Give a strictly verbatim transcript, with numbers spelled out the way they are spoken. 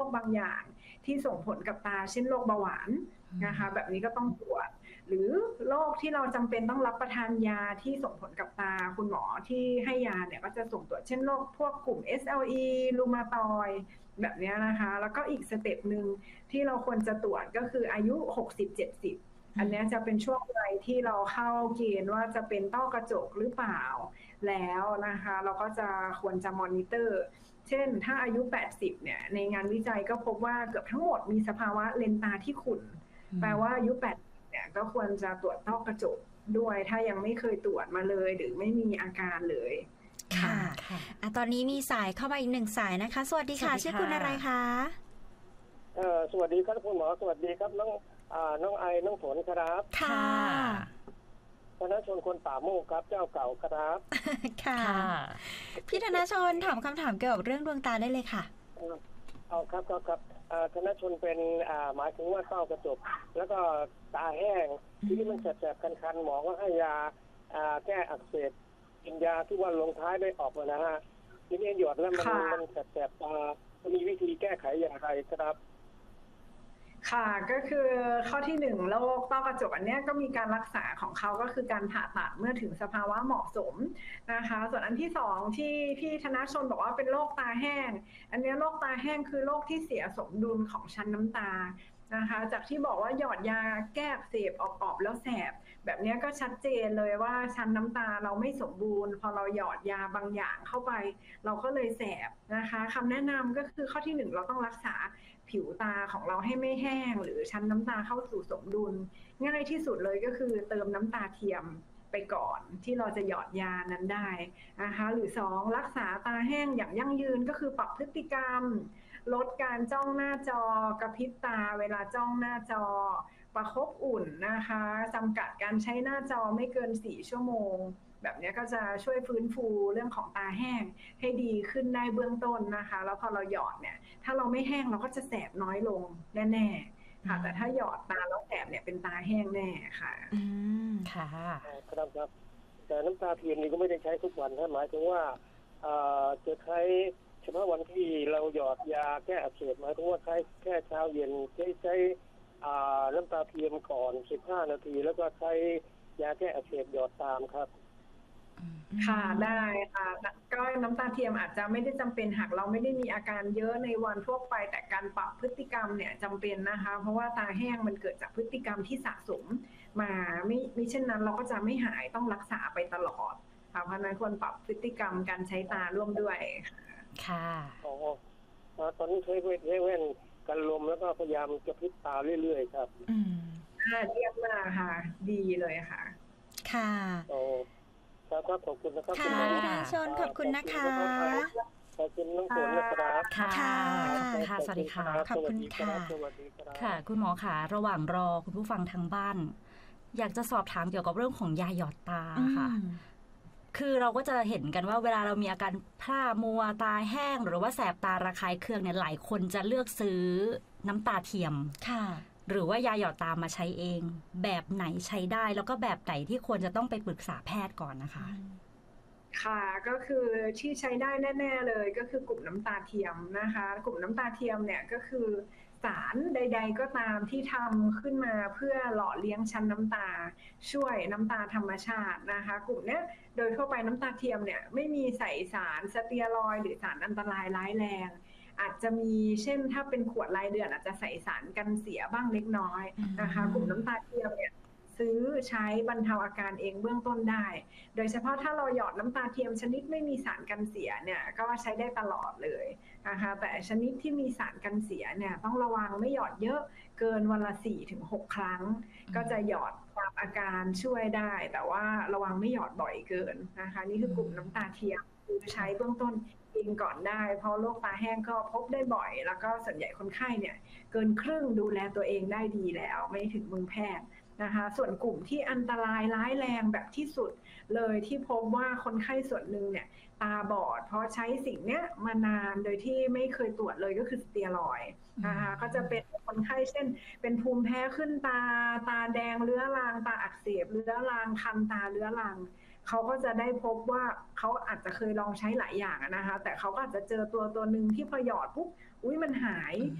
บางอย่างที่ส่งผลกับตาเช่นโรคเบาหวานนะคะแบบนี้ก็ต้องตรวจหรือโรคที่เราจำเป็นต้องรับประทานยาที่ส่งผลกับตาคุณหมอที่ให้ยาเนี่ยก็จะส่งตรวจเช่นโรคพวกกลุ่ม เอส แอล อี รูมาตอยด์แบบนี้นะคะแล้วก็อีกสเต็ปหนึ่งที่เราควรจะตรวจก็คืออายุ หกสิบเจ็ดสิบ อันนี้จะเป็นช่วงวัยที่เราเข้าเกณฑ์ว่าจะเป็นต้อกระจกหรือเปล่าแล้วนะคะเราก็จะควรจะมอนิเตอร์เช่นถ้าอายุแปดสิบเนี่ยในงานวิจัยก็พบว่าเกือบทั้งหมดมีสภาวะเลนส์ตาที่ขุ่นแปลว่าอายุแปดสิบเนี่ยก็ควรจะตรวจต้อกระจกด้วยถ้ายังไม่เคยตรวจมาเลยหรือไม่มีอาการเลยค่ะอ่ะตอนนี้มีสายเข้ามาอีกหนึ่งสายนะคะสวัสดีค่ะชื่อคุณอะไรคะเอ่อสวัสดีครับคุณหมอสวัสดีครับน้องอ่าน้องไอน้องฝนครับค่ะธนชนคนป่าโมกครับเจ้าเก่าครับค่ะพี่ธนชนถามคำถามเกี่ยวกับเรื่องดวงตาได้เลยค่ะเอาครับครับครับธนชนเป็นอ่าหมายถึงว่าต้อกระจกแล้วก็ตาแห้งที่มันแสบๆคันๆหมอก็ให้ยาอ่าแก้อักเสบกินยาที่ว่าลงท้ายได้ออกมานะฮะทีนี้หยดแล้วมันมันแสบๆตามีวิธีแก้ไขอย่างไรครับค่ะก็คือข้อที่หนึ่งโรคต้อกระจกอันนี้ก็มีการรักษาของเขาก็คือการผ่าตัดเมื่อถึงสภาวะเหมาะสมนะคะส่วนอันที่สองที่พี่ธนชนบอกว่าเป็นโรคตาแห้งอันนี้โรคตาแห้งคือโรคที่เสียสมดุลของชั้นน้ำตานะคะจากที่บอกว่าหยอดยาแก้อักเสบออกๆแล้วแสบแบบนี้ก็ชัดเจนเลยว่าชั้นน้ำตาเราไม่สมบูรณ์พอเราหยอดยาบางอย่างเข้าไปเราก็เลยแสบนะคะคำแนะนำก็คือข้อที่หนึ่งเราต้องรักษาผิวตาของเราให้ไม่แห้งหรือชั้นน้ำตาเข้าสู่สมดุลง่ายที่สุดเลยก็คือเติมน้ำตาเทียมไปก่อนที่เราจะหยอดยานั้นได้นะคะหรือสองรักษาตาแห้งอย่างยั่งยืนก็คือปรับพฤติกรรมลดการจ้องหน้าจอกระพริบตาเวลาจ้องหน้าจอประคบอุ่นนะคะจำกัดการใช้หน้าจอไม่เกินสี่ชั่วโมงแบบนี้ก็จะช่วยฟื้นฟูเรื่องของตาแห้งให้ดีขึ้นได้เบื้องต้นนะคะแล้วพอเราหยอดเนี่ยถ้าเราไม่แห้งเราก็จะแสบน้อยลงแน่ๆค่ะแต่ถ้าหยอดตาแล้วแสบเนี่ยเป็นตาแห้งแน่ค่ะอืมค่ะครับครับแต่น้ำตาเทียมนี่ก็ไม่ได้ใช้ทุกวันนะหมายถึงว่าจะใช้เฉพาะวันที่เราหยอดยาแก้อักเสบหมายถึงว่าใช้แค่เช้าเย็นใช้ใช้น้ำตาเทียมก่อนสิบห้านาทีแล้วก็ใช้ยาแก้อักเสบหยอดตามครับค่ะได้ค่ะก็น้ำตาเทียมอาจจะไม่ได้จำเป็นหากเราไม่ได้มีอาการเยอะในวันทั่วไปแต่การปรับพฤติกรรมเนี่ยจำเป็นนะคะเพราะว่าตาแห้งมันเกิดจากพฤติกรรมที่สะสมมาไม่ไม่เช่นนั้นเราก็จะไม่หายต้องรักษาไปตลอดค่ะเพราะนั้นควรปรับพฤติกรรมการใช้ตาร่วมด้วยค่ะอ๋อตอนนี้ใช้เว้นเว้นกันลมแล้วก็พยายามจะพลิกตาเรื่อยๆครับอืมอ่าเยี่ยมมากค่ะดีเลยค่ะค่ะโอ้ครับขอบคุณนะครับค่ะพี่ธนชนขอบคุณนะคะขอบคุณน้องฝนนะครับค่ะค่ะสวัสดีค่ะขอบคุณค่ะค่ะคุณหมอค่ะระหว่างรอคุณผู้ฟังทางบ้านอยากจะสอบถามเกี่ยวกับเรื่องของยาหยอดตาค่ะคือเราก็จะเห็นกันว่าเวลาเรามีอาการพร่ามัวตาแห้งหรือว่าแสบตาระคายเคืองเนี่ยหลายคนจะเลือกซื้อน้ำตาเทียมค่ะหรือว่ายาหยอดตามาใช้เองแบบไหนใช้ได้แล้วก็แบบไหนที่ควรจะต้องไปปรึกษาแพทย์ก่อนนะคะค่ะก็คือที่ใช้ได้แน่ๆเลยก็คือกลุ่มน้ำตาเทียมนะคะกลุ่มน้ำตาเทียมเนี่ยก็คือสารใดๆก็ตามที่ทำขึ้นมาเพื่อหล่อเลี้ยงชั้นน้ำตาช่วยน้ำตาธรรมชาตินะคะกลุ่มนี้โดยทั่วไปน้ำตาเทียมเนี่ยไม่มีใส่สารสเตียรอยด์หรือสารอันตรายร้ายแรงอาจจะมีเช่นถ้าเป็นขวดรายเดือนอาจจะใส่สารกันเสียบ้างเล็กน้อยนะคะกลุ่มน้ำตาเทียมเนี่ยซื้อใช้บรรเทาอาการเองเบื้องต้นได้โดยเฉพาะถ้าเราหยอดน้ำตาเทียมชนิดไม่มีสารกันเสียเนี่ยก็ใช้ได้ตลอดเลยนะคะแต่ชนิดที่มีสารกันเสียเนี่ยต้องระวังไม่หยอดเยอะเกินวันละ สี่ถึงหก ครั้งก็จะหยอดตามอาการช่วยได้แต่ว่าระวังไม่หยอดบ่อยเกินนะคะนี่คือกลุ่มน้ำตาเทียมคือใช้เบื้องต้นเองก่อนได้เพราะโรคตาแห้งก็พบได้บ่อยแล้วก็ส่วนใหญ่คนไข้เนี่ยเกินครึ่งดูแลตัวเองได้ดีแล้วไม่ถึงมือแพทย์นะคะส่วนกลุ่มที่อันตรายร้ายแรงแบบที่สุดเลยที่พบว่าคนไข้ส่วนหนึ่งเนี่ยตาบอดเพราะใช้สิ่งเนี้ยมานานโดยที่ไม่เคยตรวจเลยก็คือสเตียรอยด์นะคะก็จะเป็นคนไข้เช่นเป็นภูมิแพ้ขึ้นตาตาแดงเรื้อรังตาอักเสบเรื้อรังคันตาเรื้อรังเขาก็จะได้พบว่าเขาอาจจะเคยลองใช้หลายอย่างนะคะแต่เขาก็อาจจะเจอตัวตัวหนึ่งที่พอหยอดปุ๊บอุ้ยมันหาย